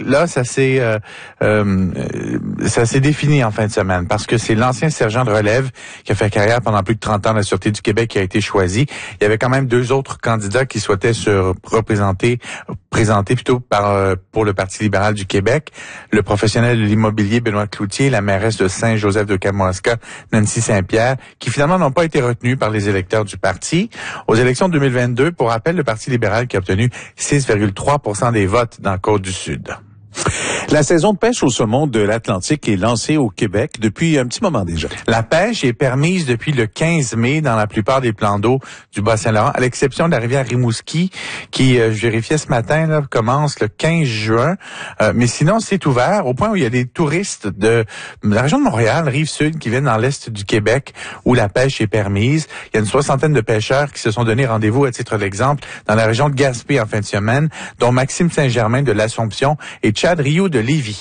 là, ça s'est défini en fin de semaine parce que c'est l'ancien sergent de relève qui a fait carrière pendant plus de 30 ans à la Sûreté du Québec qui a été choisi. Il y avait quand même 2 autres candidats qui souhaitaient se présenter plutôt pour le Parti libéral du Québec, le professionnel de l'immobilier Benoît Cloutier, la mairesse de Saint-Joseph-de-Kamouraska, Nancy Saint-Pierre, qui finalement n'ont pas été retenus par les électeurs du parti. Aux élections de 2022, pour rappel, le Parti libéral qui a obtenu 6,3% des votes dans la Côte-du-Sud. La saison de pêche au saumon de l'Atlantique est lancée au Québec depuis un petit moment déjà. La pêche est permise depuis le 15 mai dans la plupart des plans d'eau du Bas-Saint-Laurent, à l'exception de la rivière Rimouski, qui, je vérifiais ce matin, là, commence le 15 juin. Mais sinon, c'est ouvert au point où il y a des touristes de la région de Montréal, Rive-Sud, qui viennent dans l'est du Québec, où la pêche est permise. Il y a une 60aine de pêcheurs qui se sont donné rendez-vous, à titre d'exemple, dans la région de Gaspé en fin de semaine, dont Maxime Saint-Germain de l'Assomption et Chad Rio de Lévis.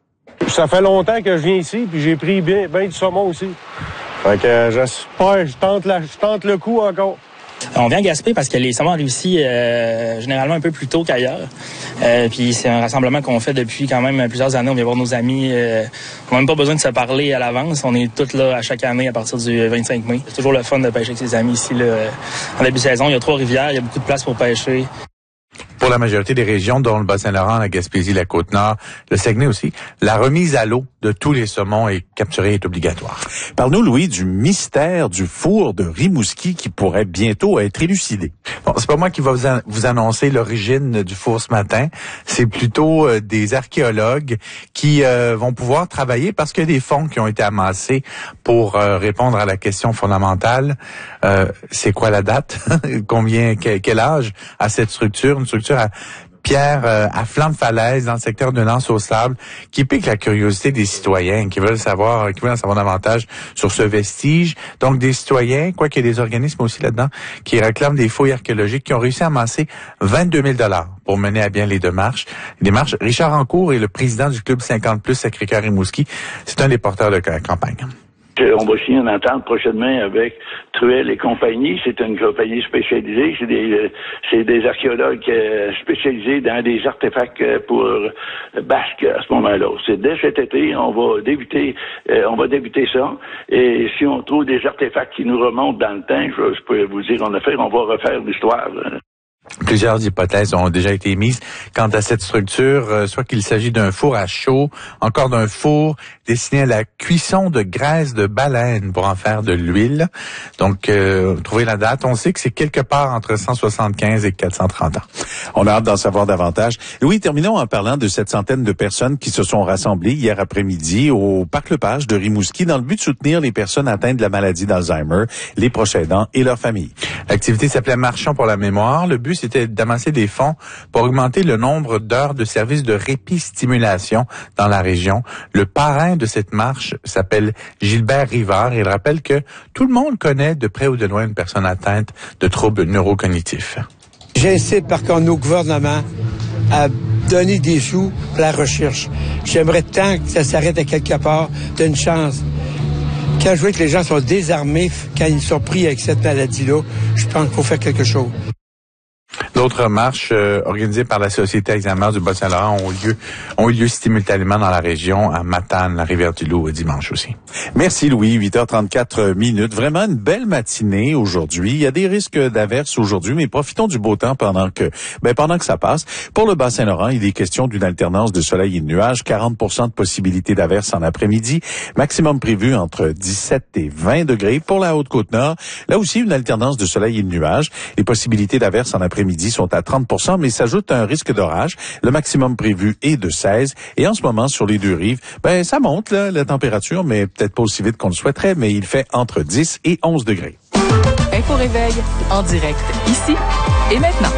Ça fait longtemps que je viens ici, puis j'ai pris bien du saumon aussi. Fait que j'espère, je tente le coup encore. On vient à Gaspé parce que les saumons arrivent ici généralement un peu plus tôt qu'ailleurs. Puis c'est un rassemblement qu'on fait depuis quand même plusieurs années. On vient voir nos amis. On n'a même pas besoin de se parler à l'avance. On est tous là à chaque année à partir du 25 mai. C'est toujours le fun de pêcher avec ses amis ici. Là. En début de saison, il y a 3 rivières, il y a beaucoup de place pour pêcher. Pour la majorité des régions, dont le Bas-Saint-Laurent, la Gaspésie, la Côte-Nord, le Saguenay aussi, la remise à l'eau de tous les saumons capturés est obligatoire. Parle-nous, Louis, du mystère du four de Rimouski qui pourrait bientôt être élucidé. Bon, c'est pas moi qui va vous annoncer l'origine du four ce matin. C'est plutôt des archéologues qui vont pouvoir travailler parce qu'il y a des fonds qui ont été amassés pour répondre à la question fondamentale. C'est quoi la date? Quel âge a cette structure? Une structure à pierre à flanc de falaise dans le secteur de Nance-au-Sable qui pique la curiosité des citoyens qui veulent en savoir davantage sur ce vestige. Donc des citoyens, quoi qu'il y ait des organismes aussi là-dedans, qui réclament des fouilles archéologiques, qui ont réussi à amasser 22 000 $ pour mener à bien les démarches. Richard Rancourt est le président du club 50+ Sacré-Cœur Rimouski. C'est un des porteurs de la campagne. On va signer une entente prochainement avec Truel et compagnie. C'est une compagnie spécialisée. C'est des archéologues spécialisés dans des artefacts pour Basque à ce moment-là. C'est dès cet été, on va débuter ça. Et si on trouve des artefacts qui nous remontent dans le temps, je peux vous dire on va refaire l'histoire. Plusieurs hypothèses ont déjà été émises quant à cette structure, soit qu'il s'agit d'un four à chaud, encore d'un four destiné à la cuisson de graisse de baleine pour en faire de l'huile. Donc, trouver la date, on sait que c'est quelque part entre 175 et 430 ans. On a hâte d'en savoir davantage. Louis, terminons en parlant de cette centaine de personnes qui se sont rassemblées hier après-midi au Parc Lepage de Rimouski dans le but de soutenir les personnes atteintes de la maladie d'Alzheimer, les proches aidants et leurs familles. L'activité s'appelait Marchons pour la mémoire. Le but, c'était d'amasser des fonds pour augmenter le nombre d'heures de services de répit-stimulation dans la région. Le parrain de cette marche s'appelle Gilbert Rivard et il rappelle que tout le monde connaît de près ou de loin une personne atteinte de troubles neurocognitifs. J'incite par contre nos gouvernements à donner des sous pour la recherche. J'aimerais tant que ça s'arrête à quelque part d'une chance. Quand je vois que les gens sont désarmés quand ils sont pris avec cette maladie-là, je pense qu'il faut faire quelque chose. D'autres marches organisées par la Société Alzheimer du Bas-Saint-Laurent ont eu lieu simultanément dans la région, à Matane, la Rivière-du-Loup, dimanche aussi. Merci Louis, 8h34. Vraiment une belle matinée aujourd'hui. Il y a des risques d'averses aujourd'hui, mais profitons du beau temps pendant que ça passe. Pour le Bas-Saint-Laurent, il est question d'une alternance de soleil et de nuages, 40% de possibilité d'averses en après-midi, maximum prévu entre 17 et 20 degrés. Pour la Haute-Côte-Nord, là aussi une alternance de soleil et de nuages. Les possibilités d'averses en après-midi sont à 30%, mais s'ajoute un risque d'orage. Le maximum prévu est de 16. Et en ce moment, sur les deux rives, ça monte, là, la température, mais peut-être pas aussi vite qu'on le souhaiterait, mais il fait entre 10 et 11 degrés. Info Réveil, en direct, ici et maintenant.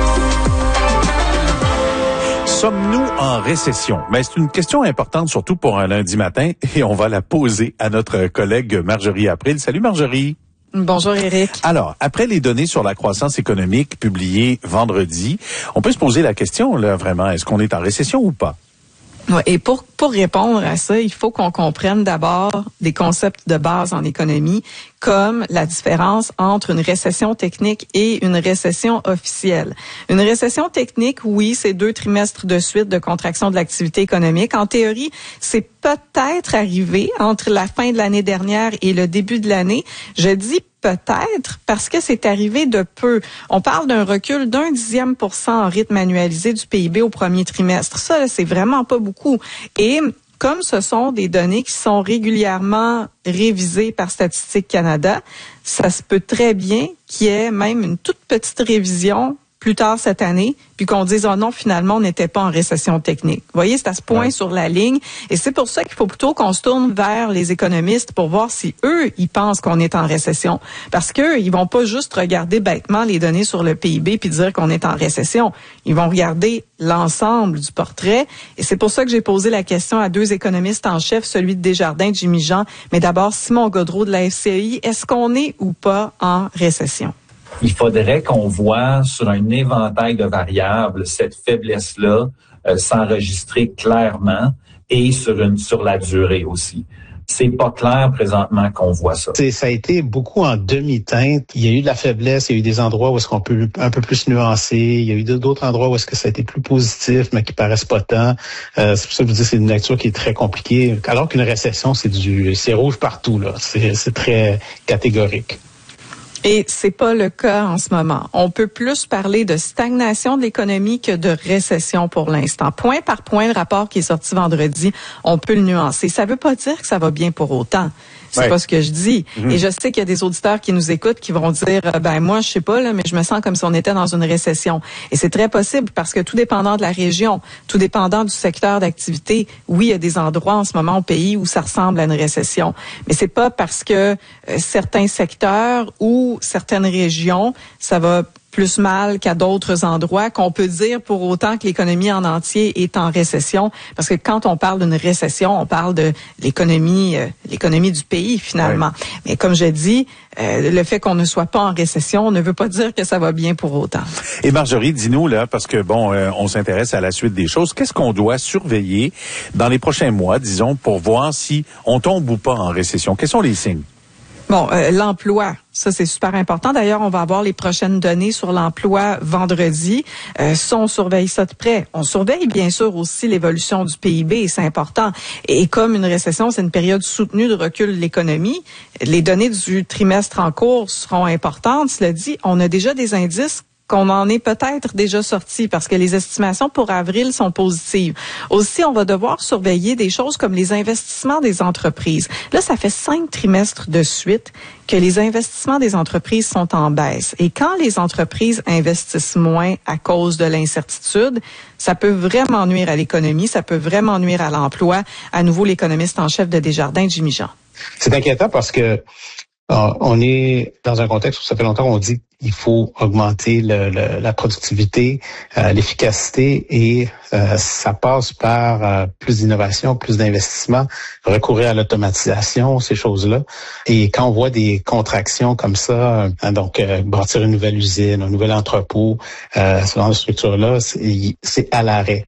Sommes-nous en récession? Mais c'est une question importante, surtout pour un lundi matin, et on va la poser à notre collègue Marjorie April. Salut Marjorie. Bonjour Éric. Alors, après les données sur la croissance économique publiées vendredi, on peut se poser la question, là, vraiment, est-ce qu'on est en récession ou pas? Ouais, et pour répondre à ça, il faut qu'on comprenne d'abord des concepts de base en économie, comme la différence entre une récession technique et une récession officielle. Une récession technique, oui, c'est 2 trimestres de suite de contraction de l'activité économique. En théorie, c'est peut-être arrivé entre la fin de l'année dernière et le début de l'année. Je dis peut-être parce que c'est arrivé de peu. On parle d'un recul d'0,1% en rythme annualisé du PIB au premier trimestre. Ça, c'est vraiment pas beaucoup. Et comme ce sont des données qui sont régulièrement révisées par Statistique Canada, ça se peut très bien qu'il y ait même une toute petite révision plus tard cette année, puis qu'on dise, oh non, finalement, on n'était pas en récession technique. Vous voyez, c'est à ce point sur la ligne. Et c'est pour ça qu'il faut plutôt qu'on se tourne vers les économistes pour voir si eux, ils pensent qu'on est en récession. Parce qu'eux, ils vont pas juste regarder bêtement les données sur le PIB puis dire qu'on est en récession. Ils vont regarder l'ensemble du portrait. Et c'est pour ça que j'ai posé la question à 2 économistes en chef, celui de Desjardins, Jimmy Jean, mais d'abord Simon Gaudreault de la FCEI. Est-ce qu'on est ou pas en récession? Il faudrait qu'on voit sur un éventail de variables cette faiblesse-là s'enregistrer clairement et sur la durée aussi. C'est pas clair présentement qu'on voit ça. Ça a été beaucoup en demi-teinte. Il y a eu de la faiblesse, il y a eu des endroits où est-ce qu'on peut un peu plus nuancer, il y a eu d'autres endroits où est-ce que ça a été plus positif, mais qui paraissent pas tant. C'est pour ça que je vous dis, c'est une lecture qui est très compliquée. Alors qu'une récession, c'est rouge partout, là. C'est très catégorique. Et c'est pas le cas en ce moment. On peut plus parler de stagnation de l'économie que de récession pour l'instant. Point par point, le rapport qui est sorti vendredi, on peut le nuancer. Ça veut pas dire que ça va bien pour autant. C'est pas ce que je dis. Et je sais qu'il y a des auditeurs qui nous écoutent qui vont dire, ben moi, je sais pas, là, mais je me sens comme si on était dans une récession. Et c'est très possible parce que tout dépendant de la région, tout dépendant du secteur d'activité, oui, il y a des endroits en ce moment au pays où ça ressemble à une récession. Mais c'est pas parce que certains secteurs ou certaines régions, ça va plus mal qu'à d'autres endroits, qu'on peut dire pour autant que l'économie en entier est en récession. Parce que quand on parle d'une récession, on parle de l'économie du pays, finalement. Ouais. Mais comme je dis, le fait qu'on ne soit pas en récession ne veut pas dire que ça va bien pour autant. Et Marjorie, dis-nous, là, parce que, on s'intéresse à la suite des choses, qu'est-ce qu'on doit surveiller dans les prochains mois, disons, pour voir si on tombe ou pas en récession? Quels sont les signes? Bon, l'emploi, ça c'est super important. D'ailleurs, on va avoir les prochaines données sur l'emploi vendredi. Ça, on surveille ça de près. On surveille bien sûr aussi l'évolution du PIB, c'est important. Et comme une récession, c'est une période soutenue de recul de l'économie, les données du trimestre en cours seront importantes. Cela dit, on a déjà des indices qu'on en est peut-être déjà sorti parce que les estimations pour avril sont positives. Aussi, on va devoir surveiller des choses comme les investissements des entreprises. Là, ça fait 5 trimestres de suite que les investissements des entreprises sont en baisse. Et quand les entreprises investissent moins à cause de l'incertitude, ça peut vraiment nuire à l'économie, ça peut vraiment nuire à l'emploi. À nouveau, l'économiste en chef de Desjardins, Jimmy Jean. C'est inquiétant parce que on est dans un contexte où ça fait longtemps qu'on dit qu'il faut augmenter la productivité, l'efficacité et ça passe par plus d'innovation, plus d'investissement, recourir à l'automatisation, ces choses-là. Et quand on voit des contractions comme ça, donc bâtir une nouvelle usine, un nouvel entrepôt, ce genre de structure-là, c'est à l'arrêt.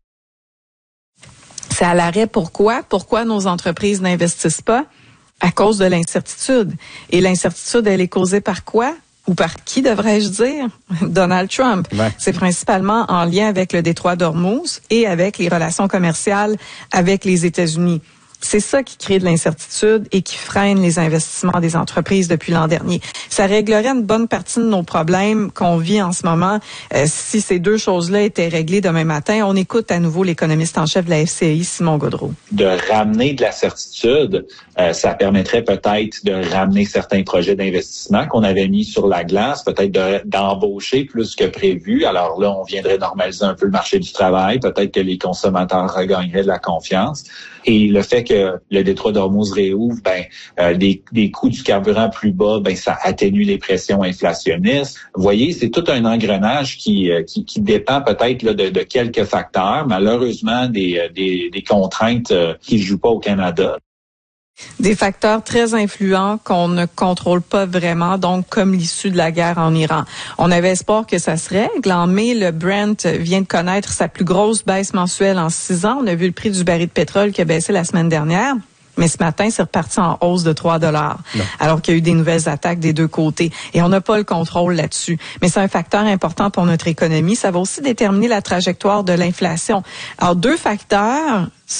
C'est à l'arrêt pourquoi? Pourquoi nos entreprises n'investissent pas? À cause de l'incertitude. Et l'incertitude, elle est causée par quoi? Ou par qui, devrais-je dire? Donald Trump. Ouais. C'est principalement en lien avec le détroit d'Ormuz et avec les relations commerciales avec les États-Unis. C'est ça qui crée de l'incertitude et qui freine les investissements des entreprises depuis l'an dernier. Ça réglerait une bonne partie de nos problèmes qu'on vit en ce moment. Si ces deux choses-là étaient réglées demain matin, on écoute à nouveau l'économiste en chef de la FCEI, Simon Gaudreault. De ramener de la certitude, ça permettrait peut-être de ramener certains projets d'investissement qu'on avait mis sur la glace, peut-être d'embaucher plus que prévu. Alors là, on viendrait normaliser un peu le marché du travail. Peut-être que les consommateurs regagneraient de la confiance. Et le fait que le détroit d'Ormuz réouvre, des coûts du carburant plus bas, ça atténue les pressions inflationnistes. Vous voyez, c'est tout un engrenage qui dépend peut-être là, de quelques facteurs, malheureusement des contraintes qui ne jouent pas au Canada. Des facteurs très influents qu'on ne contrôle pas vraiment, donc comme l'issue de la guerre en Iran. On avait espoir que ça se règle. En mai, le Brent vient de connaître sa plus grosse baisse mensuelle en 6 ans. On a vu le prix du baril de pétrole qui a baissé la semaine dernière. Mais ce matin, c'est reparti en hausse de 3 $, alors qu'il y a eu des nouvelles attaques des deux côtés. Et on n'a pas le contrôle là-dessus. Mais c'est un facteur important pour notre économie. Ça va aussi déterminer la trajectoire de l'inflation. Alors, deux facteurs